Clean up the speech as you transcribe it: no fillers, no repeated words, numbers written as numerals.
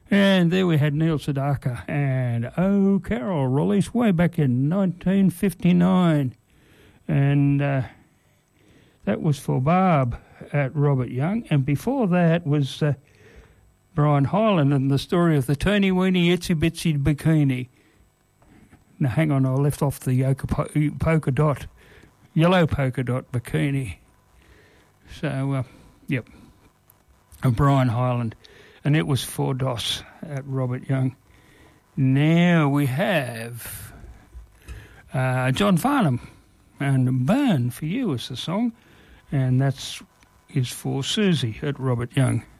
And there we had Neil Sedaka and Oh Carol, released way back in 1959. And that was for Barb at Robert Young. And before that was Brian Hyland and the story of the Teeny Weeny Itsy Bitsy Bikini. Now, hang on, I left off the polka dot, yellow polka dot bikini. So, yep, Brian Hyland. And it was for DOS at Robert Young. Now we have John Farnham, and Burn for You is the song, and that's is for Susie at Robert Young.